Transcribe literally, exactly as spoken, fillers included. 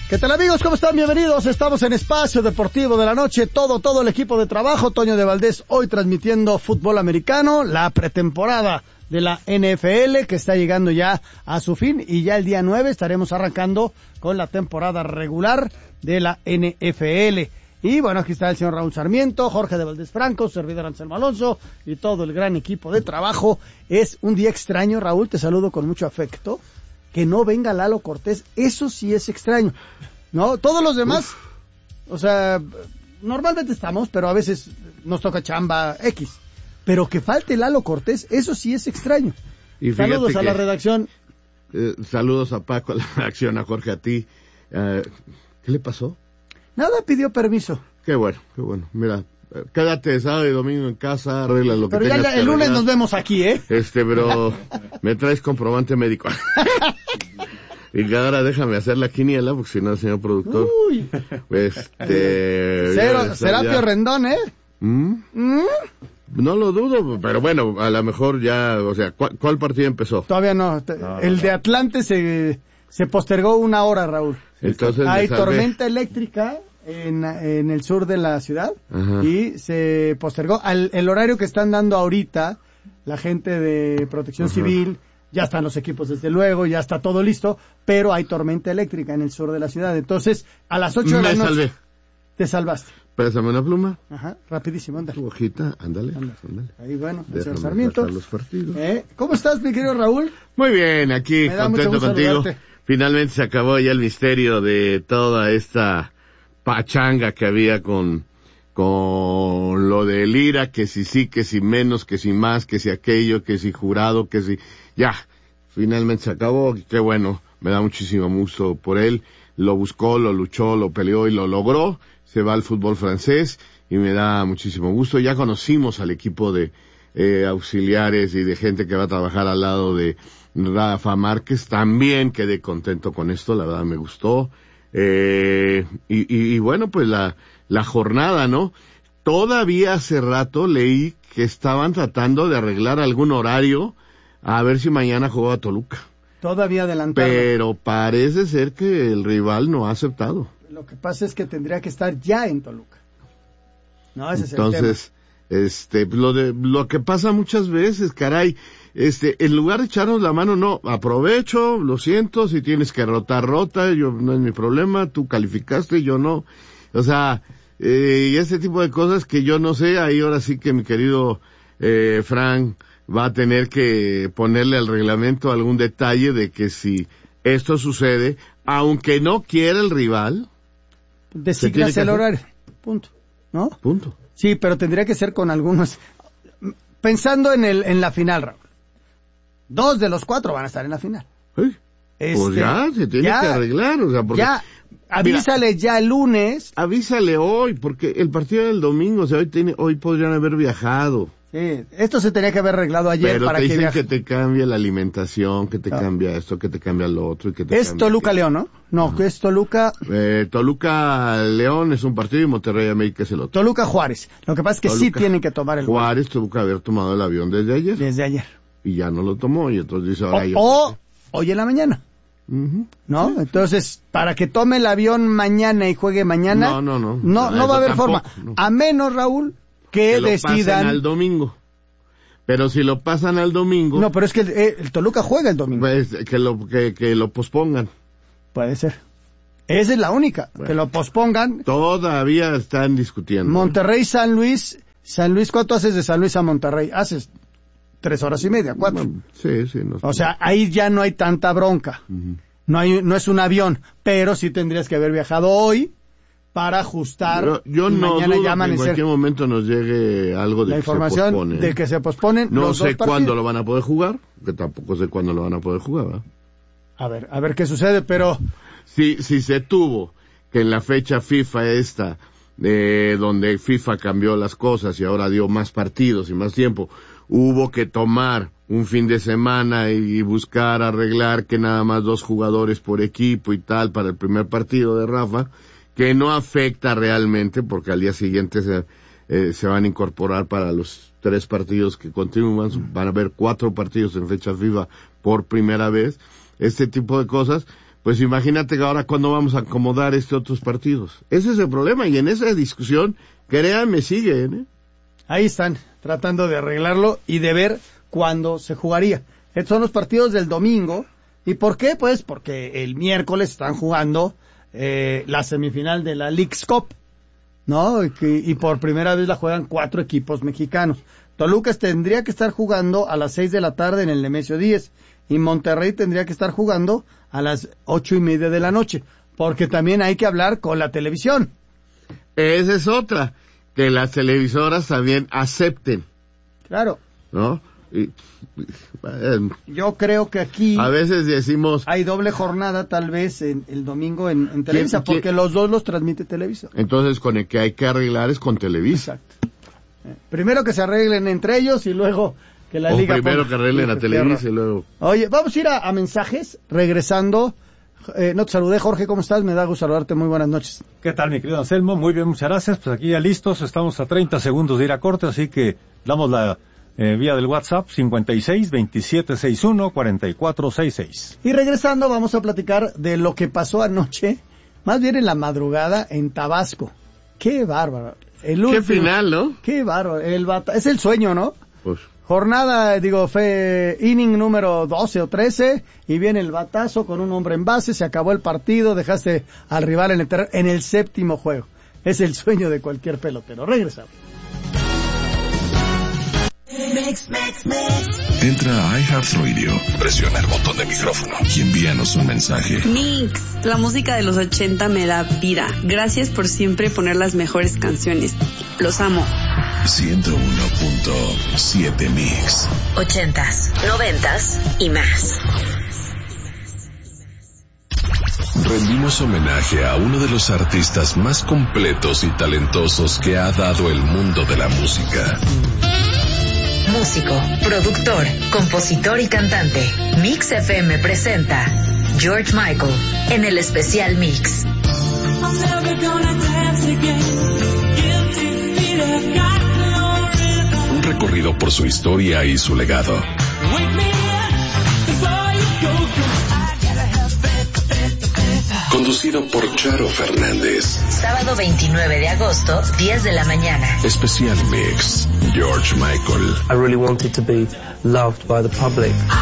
¿Qué tal, amigos? ¿Cómo están? Bienvenidos. Estamos en Espacio Deportivo de la Noche. Todo, todo el equipo de trabajo. Toño de Valdés hoy transmitiendo fútbol americano, la pretemporada de la N F L que está llegando ya a su fin y ya el día nueve estaremos arrancando con la temporada regular de la N F L. Y bueno, aquí está el señor Raúl Sarmiento, Jorge de Valdés Franco, servidor Anselmo Alonso y todo el gran equipo de trabajo. Es un día extraño, Raúl, te saludo con mucho afecto. Que no venga Lalo Cortés, eso sí es extraño, ¿no? Todos los demás, Uf. o sea, normalmente estamos, pero a veces nos toca chamba X. Pero que falte Lalo Cortés, eso sí es extraño. Y saludos a que, la redacción. Eh, saludos a Paco, a la redacción, a Jorge, a ti. Uh, ¿Qué le pasó? Nada, pidió permiso. Qué bueno, qué bueno. Mira, quédate sábado y domingo en casa, arregla lo que pero tengas ya, que el lunes arreglar. nos vemos aquí, ¿eh? Este, pero me traes comprobante médico. Y ahora déjame hacer la quiniela, porque si no, el señor productor. Uy. Este. Cero, Serapio ya... Rendón, ¿eh? ¿Mm? ¿Mm? No lo dudo, pero bueno, a lo mejor ya, o sea, ¿cuál, cuál partido empezó? Todavía no. no el no, de Atlante se, se postergó una hora, Raúl. Entonces hay tormenta eléctrica en, en el sur de la ciudad. Ajá. Y se postergó al el horario que están dando ahorita la gente de Protección Ajá. Civil. Ya están los equipos desde luego, ya está todo listo, pero hay tormenta eléctrica en el sur de la ciudad. Entonces, a las ocho de la Me noche salvé. Te salvaste. Pésame una pluma. Ajá, rapidísimo, ándale. Tu hojita, ándale, ándale. Ahí bueno, el señor Déjame Sarmiento. los partidos. ¿Eh? ¿Cómo estás, mi querido Raúl? Muy bien, aquí, contento contigo. Saludarte. Finalmente se acabó ya el misterio de toda esta pachanga que había con, con lo de Lira, que si sí, que si menos, que si más, que si aquello, que si jurado, que si... Ya, finalmente se acabó, qué bueno, me da muchísimo gusto por él. Lo buscó, lo luchó, lo peleó y lo logró. Se va al fútbol francés y me da muchísimo gusto. Ya conocimos al equipo de eh, auxiliares y de gente que va a trabajar al lado de Rafa Márquez. También quedé contento con esto, la verdad me gustó. Eh, y, y, y bueno, pues la, la jornada, ¿no? Todavía hace rato leí que estaban tratando de arreglar algún horario a ver si mañana jugaba Toluca. Todavía adelantado. Pero parece ser que el rival no ha aceptado. Lo que pasa es que tendría que estar ya en Toluca. No, ese Entonces, es el tema. este, lo de, lo que pasa muchas veces, caray, este, en lugar de echarnos la mano, no, aprovecho, lo siento, si tienes que rotar, rota, yo, no es mi problema, tú calificaste, yo no. O sea, eh, y ese tipo de cosas que yo no sé, ahí ahora sí que mi querido, eh, Frank, va a tener que ponerle al reglamento algún detalle de que si esto sucede, aunque no quiera el rival, designas el horario, punto, ¿no? Punto. Sí, pero tendría que ser con algunos, pensando en el en la final, Raúl. Dos de los cuatro van a estar en la final. ¿Sí? Este, pues ya, se tiene ya, que arreglar, o sea, porque... Ya, avísale mira, ya el lunes. Avísale hoy, porque el partido del domingo, o sea, hoy, tiene, hoy podrían haber viajado. Sí, esto se tenía que haber arreglado ayer. Pero para te dicen que, que te cambia la alimentación, que te no. cambia esto, que te cambia lo otro. Y que te es Toluca León, ¿no? No, que es Toluca... Eh, Toluca León es un partido y Monterrey América es el otro. Toluca Juárez. Lo que pasa es que Toluca, sí tienen que tomar el... Juárez tuvo que haber tomado el avión desde ayer. Desde ayer. Y ya no lo tomó, y entonces dice ahora o, yo... O hoy en la mañana. Uh-huh. ¿No? Sí. Entonces, para que tome el avión mañana y juegue mañana... No, no, no. No, no, no va a haber forma. No. A menos, Raúl, que, que decidan... Lo pasen al domingo. Pero si lo pasan al domingo... No, pero es que el, el Toluca juega el domingo. Pues que lo, que, que lo pospongan. Puede ser. Esa es la única, bueno, que lo pospongan. Todavía están discutiendo. Monterrey, San Luis. San Luis, ¿cuánto haces de San Luis a Monterrey? Haces tres horas y media, cuatro. Bueno, sí, sí. No o sea, ahí ya no hay tanta bronca. Uh-huh. No hay, no es un avión, pero sí tendrías que haber viajado hoy para ajustar. Pero yo y no mañana dudo ya que en cualquier momento nos llegue algo de la que información se pospone. de que se posponen. No los sé dos cuándo lo van a poder jugar, que tampoco sé cuándo lo van a poder jugar, ¿verdad? A ver, a ver qué sucede, pero... Si, si se tuvo que en la fecha FIFA esta, eh, donde FIFA cambió las cosas y ahora dio más partidos y más tiempo, hubo que tomar un fin de semana y buscar arreglar que nada más dos jugadores por equipo y tal para el primer partido de Rafa, que no afecta realmente porque al día siguiente se, eh, se van a incorporar para los tres partidos que continúan, van a haber cuatro partidos en fecha FIFA por primera vez, este tipo de cosas, pues imagínate que ahora cuándo vamos a acomodar estos otros partidos. Ese es el problema, y en esa discusión, créanme, siguen, ¿eh? Ahí están, tratando de arreglarlo y de ver cuándo se jugaría. Estos son los partidos del domingo. ¿Y por qué? Pues porque el miércoles están jugando eh, la semifinal de la Leagues Cup, ¿no? Y, y por primera vez la juegan cuatro equipos mexicanos. Toluca tendría que estar jugando a las seis de la tarde en el Nemesio diez, y Monterrey tendría que estar jugando a las ocho y media de la noche, porque también hay que hablar con la televisión. Esa es otra, que las televisoras también acepten. Claro. ¿No? Y, eh, Yo creo que aquí a veces decimos hay doble jornada tal vez en, el domingo en, en Televisa, ¿quién, porque quién? Los dos los transmite Televisa. Entonces con el que hay que arreglar es con Televisa. Exacto. Eh, primero que se arreglen entre ellos y luego que la o liga primero ponga, que arreglen a Televisa y luego. Oye, vamos a ir a, a mensajes regresando. Eh, no te saludé, Jorge, ¿cómo estás? Me da gusto saludarte, muy buenas noches. ¿Qué tal, mi querido Anselmo? Muy bien, muchas gracias. Pues aquí ya listos, estamos a treinta segundos de ir a corte, así que damos la eh, vía del WhatsApp cincuenta y seis, veintisiete sesenta y uno, cuarenta y cuatro sesenta y seis. Y regresando vamos a platicar de lo que pasó anoche, más bien en la madrugada en Tabasco. ¡Qué bárbaro! El último, ¡qué final!, ¿no? ¡Qué bárbaro! El bata, es el sueño, ¿no? Pues... Jornada, digo, fue inning número doce o trece, y viene el batazo con un hombre en base, se acabó el partido, dejaste al rival en el terreno, en el séptimo juego. Es el sueño de cualquier pelotero. Regresamos. Entra a iHeartRadio, presiona el botón de micrófono y envíanos un mensaje. Mix, la música de los ochenta me da vida. Gracias por siempre poner las mejores canciones. Los amo. ciento uno punto siete Mix. Ochentas, noventas y más. Rendimos homenaje a uno de los artistas más completos y talentosos que ha dado el mundo de la música. Músico, productor, compositor y cantante. Mix F M presenta George Michael en el especial Mix. Un recorrido por su historia y su legado. Conducido por Charo Fernández. Sábado veintinueve de agosto, diez de la mañana. Especial Mix, George Michael. I really wanted to be loved by the public.